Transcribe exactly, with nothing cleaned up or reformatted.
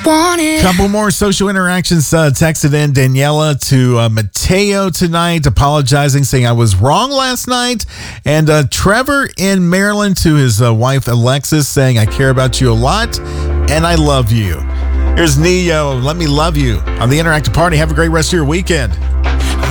Want it. Couple more social interactions uh, texted in. Daniela to uh, Mateo tonight, apologizing, saying I was wrong last night. And uh, Trevor in Maryland to his uh, wife Alexis, saying I care about you a lot and I love you. Here's Neo, Let Me Love You on the Interactive Party. Have a great rest of your weekend.